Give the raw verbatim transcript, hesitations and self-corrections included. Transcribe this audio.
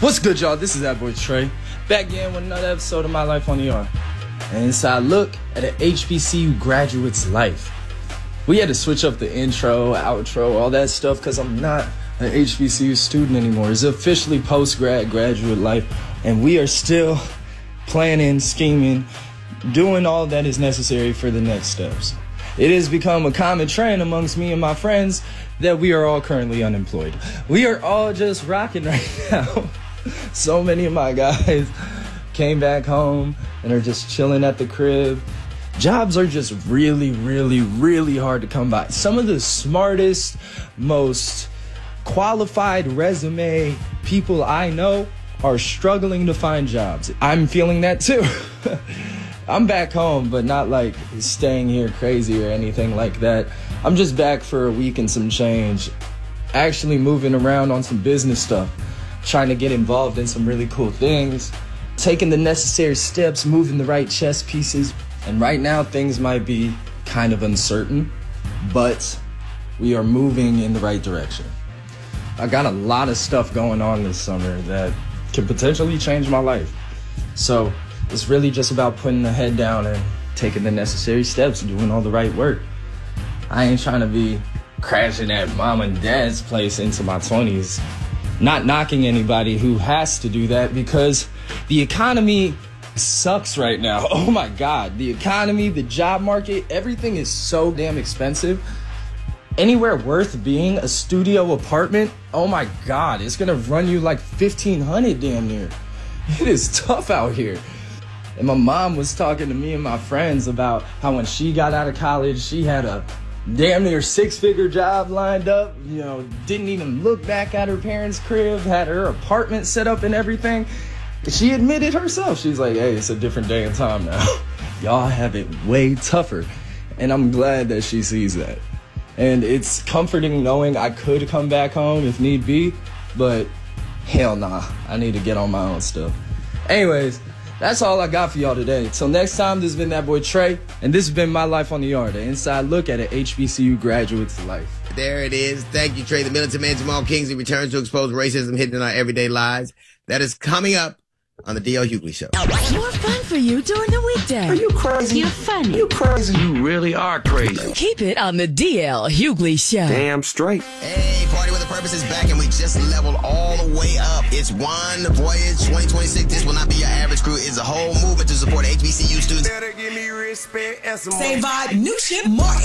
What's good, y'all? This is that boy Trey, back again with another episode of My Life on the Yard. And inside look at an H B C U graduate's life. We had to switch up the intro, outro, all that stuff because I'm not an H B C U student anymore. It's officially post-grad, graduate life, and we are still planning, scheming, doing all that is necessary for the next steps. It has become a common trend amongst me and my friends that we are all currently unemployed. We are all just rocking right now. So many of my guys came back home and are just chilling at the crib. Jobs are just really, really, really hard to come by. Some of the smartest, most qualified resume people I know are struggling to find jobs. I'm feeling that too. I'm back home, but not like staying here crazy or anything like that. I'm just back for a week and some change, actually moving around on some business stuff, trying to get involved in some really cool things, taking the necessary steps, moving the right chess pieces. And right now things might be kind of uncertain, but we are moving in the right direction. I got a lot of stuff going on this summer that could potentially change my life. So it's really just about putting the head down and taking the necessary steps, doing all the right work. I ain't trying to be crashing at mom and dad's place into my twenties. Not knocking anybody who has to do that because the economy sucks right now. Oh my God, the economy, the job market, everything is so damn expensive. Anywhere worth being, a studio apartment, oh my God, it's gonna run you like fifteen hundred damn near. It is tough out here. And my mom was talking to me and my friends about how when she got out of college, she had a damn near six-figure job lined up, you know, didn't even look back at her parents' crib, had her apartment set up and everything. She admitted herself, she's like, hey, it's a different day and time now. Y'all have it way tougher. And I'm glad that she sees that. And it's comforting knowing I could come back home if need be, but hell nah, I need to get on my own stuff. Anyways, that's all I got for y'all today. Till next time, this has been that boy Trey, and this has been My Life on the Yard, an inside look at an H B C U graduate's life. There it is. Thank you, Trey. The militant man Jamal Kingsley returns to expose racism hidden in our everyday lives. That is coming up on the D L Hughley Show. More fun for you during the weekday. Are you crazy? You're funny. You crazy? You really are crazy. Keep it on the D L Hughley Show. Damn straight. Hey, Party with a Purpose is back, and we just leveled all the way up. It's One Voyage twenty twenty-six. This will not be your average crew. It's a whole movement to support H B C U students. Better give me respect and some Same vibe, new shit, more